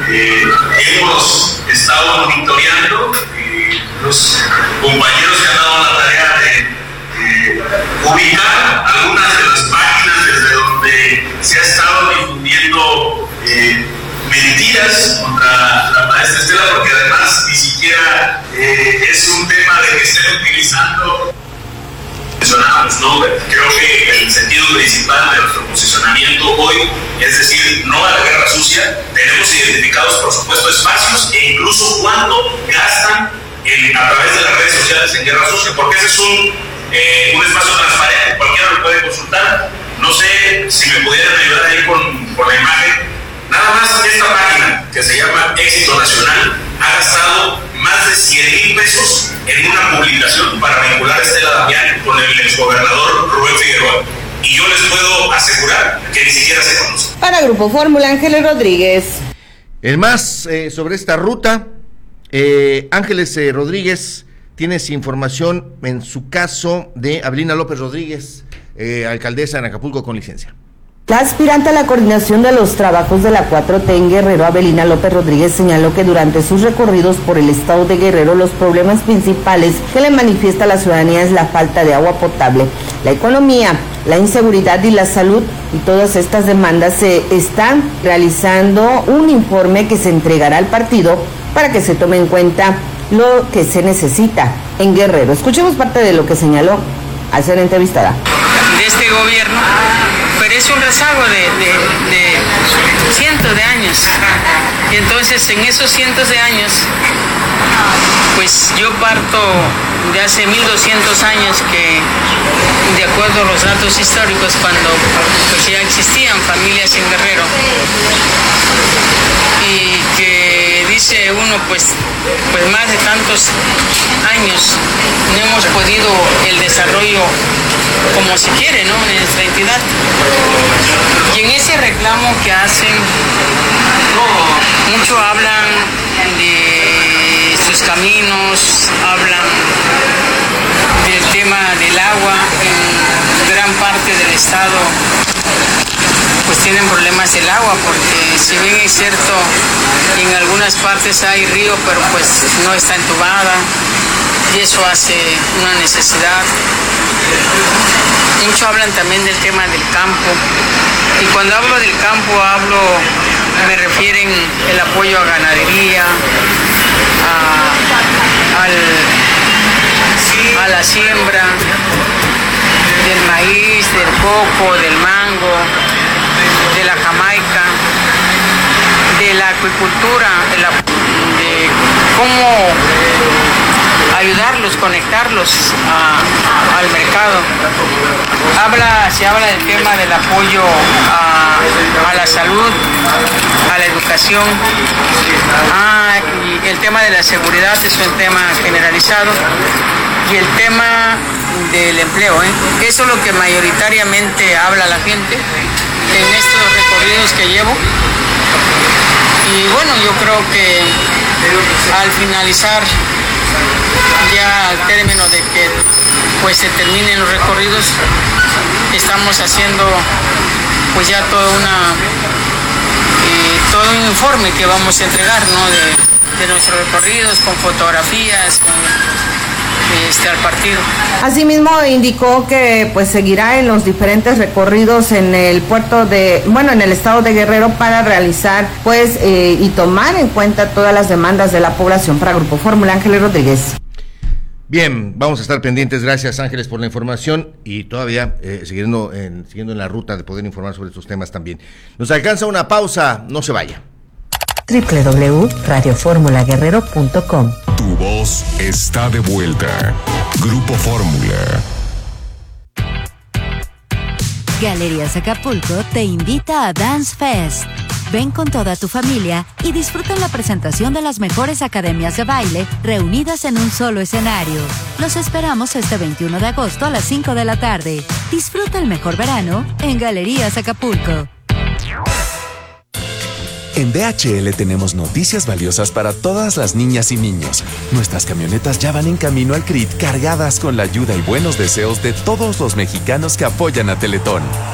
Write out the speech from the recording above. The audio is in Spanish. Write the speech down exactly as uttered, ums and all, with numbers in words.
Eh, hemos estado monitoreando eh, los compañeros que han dado la tarea de eh, ubicar algunas de las páginas desde donde se ha estado difundiendo eh, mentiras contra la maestra Estela, porque además ni siquiera eh, es un tema de que estén utilizando. ¿no? Creo que el sentido principal de nuestro posicionamiento hoy es decir, no a la guerra sucia. Tenemos identificados, por supuesto, espacios e incluso cuánto gastan en, a través de las redes sociales en guerra sucia, porque ese es un, eh, un espacio transparente, cualquiera lo puede consultar. No sé si me pudieran ayudar ahí con, con la imagen. Nada más esta página, que se llama Éxito Nacional, ha gastado más de cien mil pesos en una publicación para vincular a Estela Damián con el exgobernador Rubén Figueroa. Y yo les puedo asegurar que ni siquiera se conoce. Para Grupo Fórmula, Ángeles Rodríguez. El más eh, sobre esta ruta, eh, Ángeles eh, Rodríguez, tienes información en su caso de Avelina López Rodríguez, eh, alcaldesa en Acapulco con licencia. La aspirante a la coordinación de los trabajos de la cuatro T en Guerrero, Avelina López Rodríguez, señaló que durante sus recorridos por el estado de Guerrero, los problemas principales que le manifiesta a la ciudadanía es la falta de agua potable, la economía, la inseguridad y la salud, y todas estas demandas se están realizando un informe que se entregará al partido para que se tome en cuenta lo que se necesita en Guerrero. Escuchemos parte de lo que señaló al ser entrevistada. De este gobierno, pero es un rezago de, de, de cientos de años. Y entonces en esos cientos de años, pues yo parto de hace mil doscientos años que, de acuerdo a los datos históricos, cuando pues ya existían familias en Guerrero, y que dice uno, pues, pues más de tantos años no hemos podido el desarrollo como se quiere, ¿no?, en nuestra entidad. Y en ese reclamo que hacen, mucho hablan de sus caminos, hablan del tema del agua. En gran parte del estado pues tienen problemas del agua, porque si bien es cierto, en algunas partes hay río, pero pues no está entubada, y eso hace una necesidad. Mucho hablan también del tema del campo, y cuando hablo del campo hablo, me refieren el apoyo a ganadería, a, al, a la siembra del maíz, del coco, del mango, de la jamaica, de la acuicultura, de, la, de cómo ayudarlos, conectarlos a, al mercado. Habla, se habla del tema del apoyo a, a la salud, a la educación, ah, y el tema de la seguridad es un tema generalizado, y el tema del empleo, ¿eh? Eso es lo que mayoritariamente habla la gente en estos recorridos que llevo. Y bueno, yo creo que al finalizar, ya al término de que pues se terminen los recorridos, estamos haciendo pues ya toda una eh, todo un informe que vamos a entregar, ¿no?, de, de nuestros recorridos, con fotografías, con Este, al partido. Asimismo indicó que pues seguirá en los diferentes recorridos en el puerto de, bueno, en el estado de Guerrero, para realizar pues eh, y tomar en cuenta todas las demandas de la población. Para Grupo Fórmula, Ángeles Rodríguez. Bien, vamos a estar pendientes. Gracias, Ángeles, por la información, y todavía eh, siguiendo, en, siguiendo en la ruta de poder informar sobre estos temas también. Nos alcanza una pausa, no se vaya. doble u doble u doble u punto radio fórmula guerrero punto com. Tu voz está de vuelta. Grupo Fórmula. Galerías Acapulco te invita a Dance Fest. Ven con toda tu familia y disfruta la presentación de las mejores academias de baile reunidas en un solo escenario. Los esperamos este veintiuno de agosto a las cinco de la tarde. Disfruta el mejor verano en Galerías Acapulco. En D H L tenemos noticias valiosas para todas las niñas y niños. Nuestras camionetas ya van en camino al C R I T, cargadas con la ayuda y buenos deseos de todos los mexicanos que apoyan a Teletón.